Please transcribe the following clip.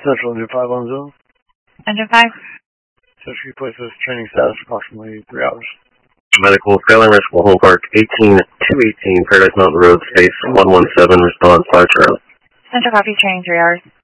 Central Engine 510. Engine 5. Central places training status approximately 3 hours. Medical, Skyline Ranch, Home Park, 18218, Paradise Mountain Road, space 117, response 5 Charlie. Central copy, training 3 hours.